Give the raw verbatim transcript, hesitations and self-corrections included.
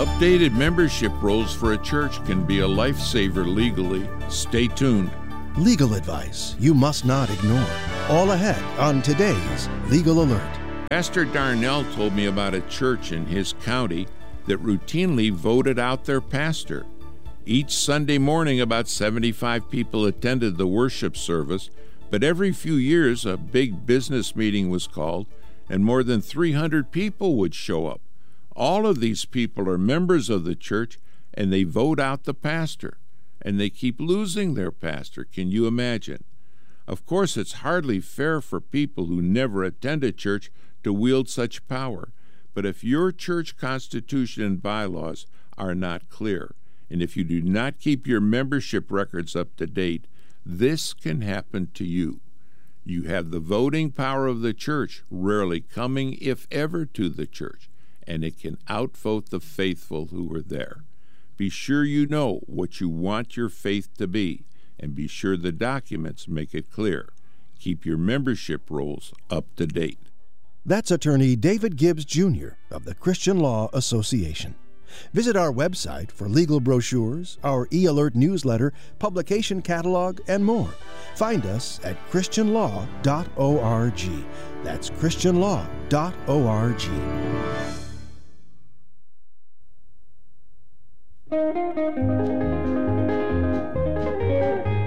Updated membership rolls for a church can be a lifesaver legally. Stay tuned. Legal advice you must not ignore. All ahead on today's Legal Alert. Pastor Darnell told me about a church in his county that routinely voted out their pastor. Each Sunday morning, about seventy-five people attended the worship service, but every few years a big business meeting was called, and more than three hundred people would show up. All of these people are members of the church, and they vote out the pastor, and they keep losing their pastor. Can you imagine? Of course, it's hardly fair for people who never attend a church to wield such power, but if your church constitution and bylaws are not clear, and if you do not keep your membership records up to date, this can happen to you. You have the voting power of the church, rarely coming, if ever, to the church, and it can outvote the faithful who are there. Be sure you know what you want your faith to be, and be sure the documents make it clear. Keep your membership rolls up to date. That's attorney David Gibbs, Junior of the Christian Law Association. Visit our website for legal brochures, our e-alert newsletter, publication catalog, and more. Find us at christian law dot org. That's christian law dot org.